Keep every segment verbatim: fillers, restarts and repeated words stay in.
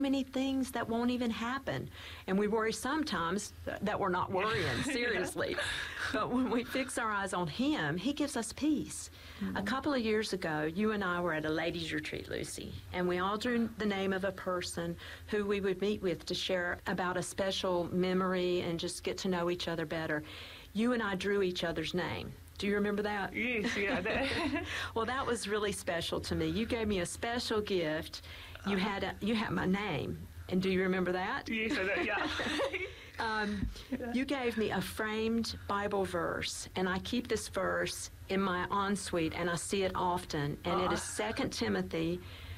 many things that won't even happen. And we worry sometimes that we're not worrying, seriously. Yeah. But when we fix our eyes on Him, He gives us peace. Mm-hmm. A couple of years ago, you and I were at a ladies' retreat, Lucy, and we all drew the name of a person who we would meet with to share about a special memory and just get to know each other better. You and I drew each other's name. Do you remember that? Yes, yeah. Well, that was really special to me. You gave me a special gift. You uh-huh. had a, you had my name. And do you remember that? Yes, I do, yeah. um, yeah. You gave me a framed Bible verse, and I keep this verse in my ensuite, and I see it often. And uh-huh. it is Second Timothy,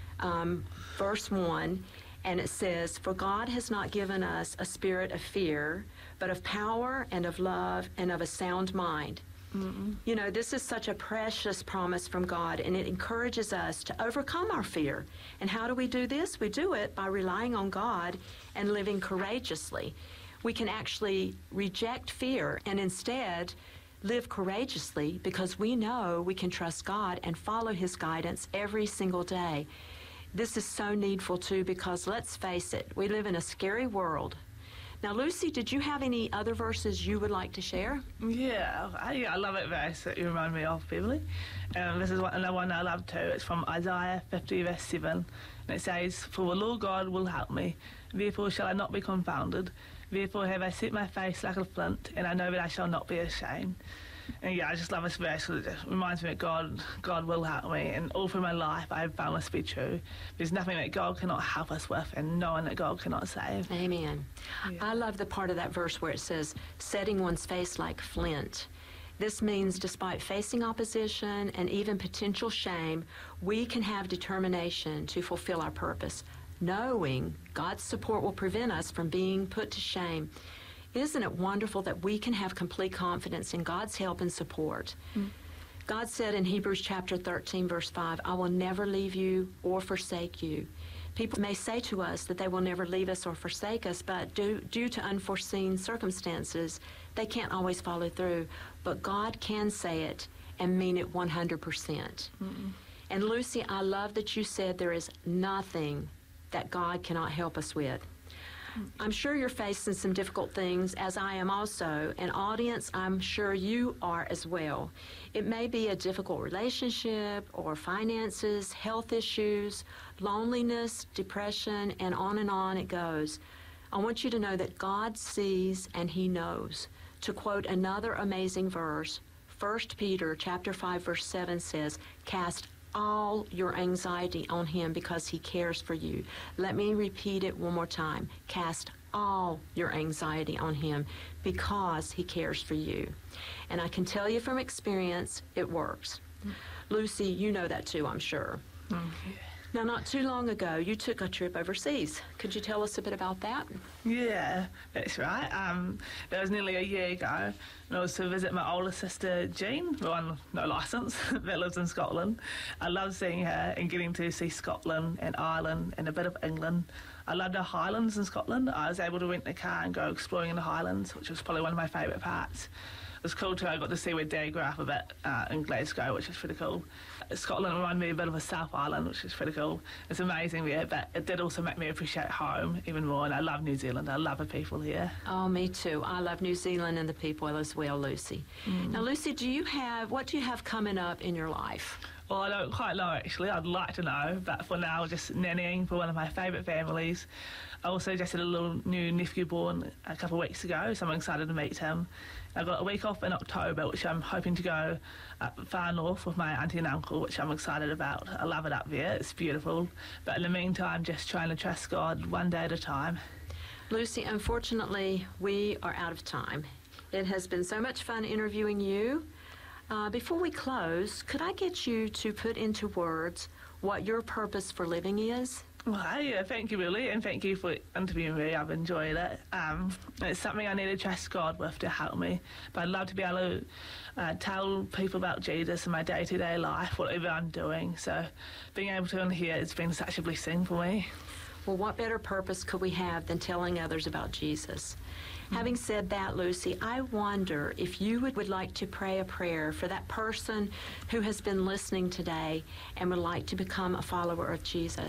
um, verse one. And it says, "For God has not given us a spirit of fear, but of power and of love and of a sound mind." Mm-mm. You know, this is such a precious promise from God, and it encourages us to overcome our fear. And how do we do this? We do it by relying on God and living courageously. We can actually reject fear and instead live courageously because we know we can trust God and follow His guidance every single day. This is so needful, too, because let's face it, we live in a scary world. Now, Lucy, did you have any other verses you would like to share? Yeah, I, I love it verse that you remind me of, Beverly. Um, this is one, another one I love too. It's from Isaiah fifty, verse seven. And it says, "For the Lord God will help me, therefore shall I not be confounded. Therefore have I set my face like a flint, and I know that I shall not be ashamed." And yeah, I just love this verse because it reminds me that God, God will help me. And all through my life, I've found this to be true. There's nothing that God cannot help us with, and no one that God cannot save. Amen. Yeah. I love the part of that verse where it says, setting one's face like flint. This means despite facing opposition and even potential shame, we can have determination to fulfill our purpose, knowing God's support will prevent us from being put to shame. Isn't it wonderful that we can have complete confidence in God's help and support? Mm. God said in Hebrews chapter thirteen, verse five, "I will never leave you or forsake you." People may say to us that they will never leave us or forsake us, but due, due to unforeseen circumstances, they can't always follow through. But God can say it and mean it one hundred percent. Mm-mm. And Lucy, I love that you said there is nothing that God cannot help us with. I'm sure you're facing some difficult things, as I am also. And audience, I'm sure you are as well. It may be a difficult relationship or finances, health issues, loneliness, depression, and on and on it goes. I want you to know that God sees and He knows. To quote another amazing verse, First Peter chapter five, verse seven says, "Cast all your anxiety on Him because He cares for you." Let me repeat it one more time. Cast all your anxiety on Him because He cares for you. And I can tell you from experience, it works. Mm-hmm. Lucy, you know that too, I'm sure. Mm-hmm. Now, not too long ago, you took a trip overseas. Could you tell us a bit about that? Yeah, that's right. Um, that was nearly a year ago, and I was to visit my older sister, Jean, the one no licence, that lives in Scotland. I love seeing her and getting to see Scotland and Ireland and a bit of England. I loved the Highlands in Scotland. I was able to rent a car and go exploring in the Highlands, which was probably one of my favourite parts. It was cool too. I got to see where Dad grew up a bit uh, in Glasgow, which is pretty cool. Scotland reminded me a bit of a South Island, which is pretty cool. It's amazing there, but it did also make me appreciate home even more, and I love New Zealand. I love the people here. Oh, me too. I love New Zealand and the people as well, Lucy. Mm. Now, Lucy, do you have, what do you have coming up in your life? Well, I don't quite know, actually. I'd like to know, but for now, just nannying for one of my favourite families. I also just had a little new nephew born a couple of weeks ago, so I'm excited to meet him. I've got a week off in October, which I'm hoping to go up far north with my auntie and uncle, which I'm excited about. I love it up there. It's beautiful. But in the meantime, just trying to trust God one day at a time. Lucy, unfortunately, we are out of time. It has been so much fun interviewing you. Uh, before we close, could I get you to put into words what your purpose for living is? Well, yeah, thank you, Billy, and thank you for interviewing me. I've enjoyed it. Um, it's something I need to trust God with to help me. But I'd love to be able to uh, tell people about Jesus in my day-to-day life, whatever I'm doing. So being able to in here has been such a blessing for me. Well, what better purpose could we have than telling others about Jesus? Mm-hmm. Having said that, Lucy, I wonder if you would, would like to pray a prayer for that person who has been listening today and would like to become a follower of Jesus.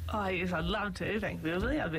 Oh, yes, I'd love to, thank you, Beverly. I'd be